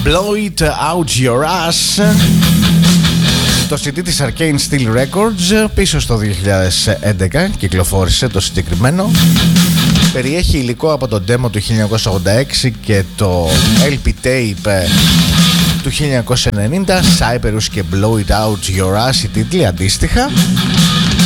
Blow It Out Your Ass. Το CD της Arcane Steel Records, πίσω στο 2011 κυκλοφόρησε το συγκεκριμένο. Περιέχει υλικό από το demo του 1986 και το LP tape του 1990, Cyprus και Blow It Out Your Ass, οι τίτλοι αντίστοιχα.